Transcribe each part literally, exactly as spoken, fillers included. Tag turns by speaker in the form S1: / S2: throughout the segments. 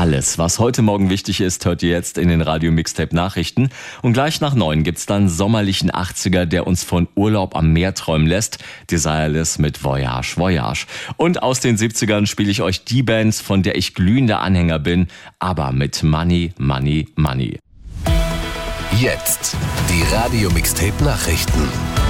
S1: Alles, was heute Morgen wichtig ist, hört ihr jetzt in den Radio Mixtape Nachrichten. Und gleich nach neun gibt's dann sommerlichen achtziger, der uns von Urlaub am Meer träumen lässt. Desireless mit Voyage, Voyage. Und aus den siebzigern spiele ich euch die Bands, von der ich glühender Anhänger bin, aber mit Money, Money, Money.
S2: Jetzt die Radio Mixtape Nachrichten.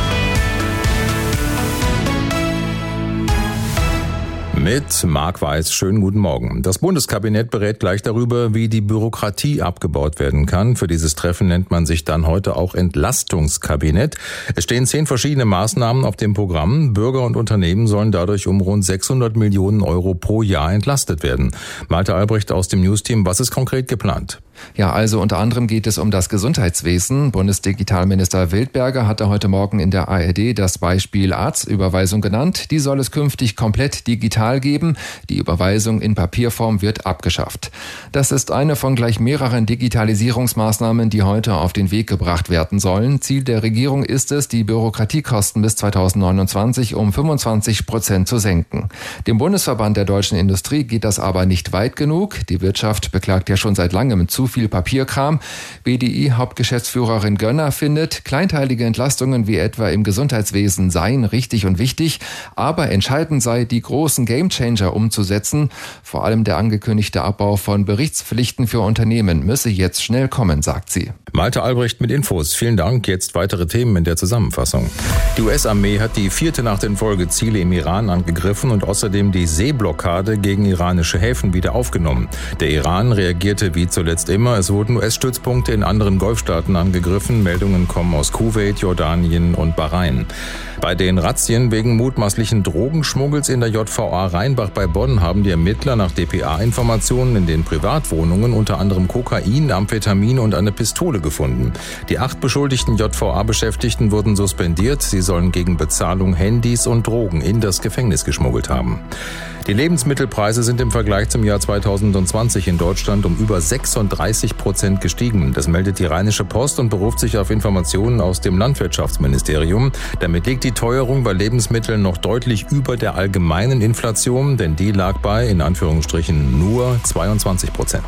S3: Mit Marc Weiß, schönen guten Morgen. Das Bundeskabinett berät gleich darüber, wie die Bürokratie abgebaut werden kann. Für dieses Treffen nennt man sich dann heute auch Entlastungskabinett. Es stehen zehn verschiedene Maßnahmen auf dem Programm. Bürger und Unternehmen sollen dadurch um rund sechshundert Millionen Euro pro Jahr entlastet werden. Malte Albrecht aus dem Newsteam, was ist konkret geplant?
S4: Ja, also unter anderem geht es um das Gesundheitswesen. Bundesdigitalminister Wildberger hatte heute Morgen in der A R D das Beispiel Arztüberweisung genannt. Die soll es künftig komplett digital geben. Die Überweisung in Papierform wird abgeschafft. Das ist eine von gleich mehreren Digitalisierungsmaßnahmen, die heute auf den Weg gebracht werden sollen. Ziel der Regierung ist es, die Bürokratiekosten bis zweitausendneunundzwanzig um fünfundzwanzig Prozent zu senken. Dem Bundesverband der deutschen Industrie geht das aber nicht weit genug. Die Wirtschaft beklagt ja schon seit langem zu viel Papierkram. B D I-Hauptgeschäftsführerin Gönner findet, kleinteilige Entlastungen wie etwa im Gesundheitswesen seien richtig und wichtig, aber entscheidend sei, die großen Gamechanger umzusetzen. Vor allem der angekündigte Abbau von Berichtspflichten für Unternehmen müsse jetzt schnell kommen, sagt sie.
S3: Malte Albrecht mit Infos. Vielen Dank. Jetzt weitere Themen in der Zusammenfassung. Die U S-Armee hat die vierte Nacht in Folge Ziele im Iran angegriffen und außerdem die Seeblockade gegen iranische Häfen wieder aufgenommen. Der Iran reagierte wie zuletzt immer. Es wurden U S-Stützpunkte in anderen Golfstaaten angegriffen. Meldungen kommen aus Kuwait, Jordanien und Bahrain. Bei den Razzien wegen mutmaßlichen Drogenschmuggels in der J V A Rheinbach bei Bonn haben die Ermittler nach D P A-Informationen in den Privatwohnungen unter anderem Kokain, Amphetamin und eine Pistole gefunden. Die acht beschuldigten J V A-Beschäftigten wurden suspendiert. Sie sollen gegen Bezahlung Handys und Drogen in das Gefängnis geschmuggelt haben. Die Lebensmittelpreise sind im Vergleich zum Jahr zweitausendzwanzig in Deutschland um über sechsunddreißig Prozent gestiegen. Das meldet die Rheinische Post und beruft sich auf Informationen aus dem Landwirtschaftsministerium. Damit liegt die Teuerung bei Lebensmitteln noch deutlich über der allgemeinen Inflation, denn die lag bei, in Anführungsstrichen, nur zweiundzwanzig Prozent.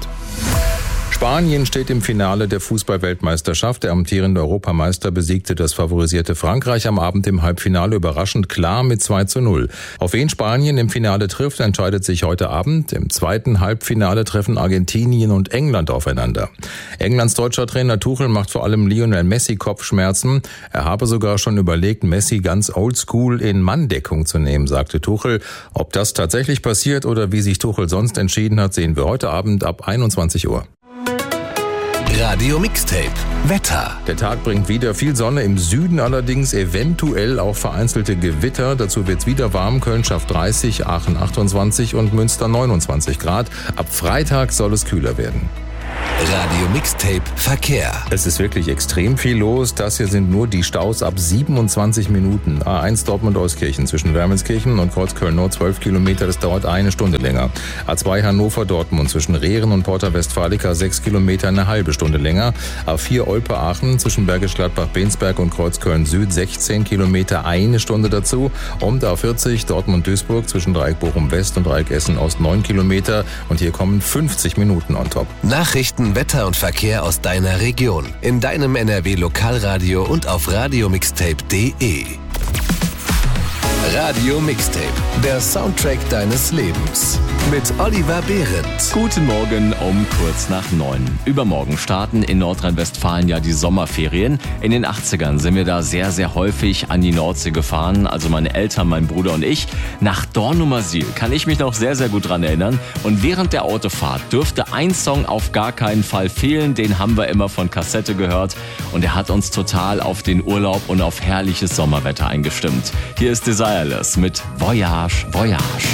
S3: Spanien steht im Finale der Fußball-Weltmeisterschaft. Der amtierende Europameister besiegte das favorisierte Frankreich am Abend im Halbfinale überraschend klar mit zwei zu null. Auf wen Spanien im Finale trifft, entscheidet sich heute Abend. Im zweiten Halbfinale treffen Argentinien und England aufeinander. Englands deutscher Trainer Tuchel macht vor allem Lionel Messi Kopfschmerzen. Er habe sogar schon überlegt, Messi ganz oldschool in Manndeckung zu nehmen, sagte Tuchel. Ob das tatsächlich passiert oder wie sich Tuchel sonst entschieden hat, sehen wir heute Abend ab einundzwanzig Uhr.
S2: Radio Mixtape Wetter.
S3: Der Tag bringt wieder viel Sonne, im Süden allerdings eventuell auch vereinzelte Gewitter. Dazu wird's wieder warm. Köln schafft dreißig, Aachen achtundzwanzig und Münster neunundzwanzig Grad. Ab Freitag soll es kühler werden.
S2: Radio Mixtape Verkehr.
S3: Es ist wirklich extrem viel los. Das hier sind nur die Staus ab siebenundzwanzig Minuten. A eins Dortmund-Euskirchen zwischen Wermelskirchen und Kreuzköln-Nord zwölf Kilometer. Das dauert eine Stunde länger. A zwei Hannover-Dortmund zwischen Rehren und Porta Westfalica sechs Kilometer, eine halbe Stunde länger. A vier Olpe-Aachen zwischen Bergisch Gladbach-Bensberg und Kreuzköln-Süd sechzehn Kilometer, eine Stunde dazu. Und A vierzig Dortmund-Duisburg zwischen Dreieck Bochum-West und Dreieck Essen-Ost neun Kilometer. Und hier kommen fünfzig Minuten on top.
S2: Nachrichten, Wetter und Verkehr aus deiner Region. In deinem N R W Lokalradio und auf radiomixtape punkt de. Radio Mixtape, der Soundtrack deines Lebens. Mit Oliver Behrendt.
S1: Guten Morgen um kurz nach neun. Übermorgen starten in Nordrhein-Westfalen ja die Sommerferien. In den achtzigern sind wir da sehr, sehr häufig an die Nordsee gefahren. Also meine Eltern, mein Bruder und ich. Nach Dornumersiel kann ich mich noch sehr, sehr gut dran erinnern. Und während der Autofahrt dürfte ein Song auf gar keinen Fall fehlen. Den haben wir immer von Kassette gehört. Und er hat uns total auf den Urlaub und auf herrliches Sommerwetter eingestimmt. Hier ist Desireless mit Voyage, Voyage.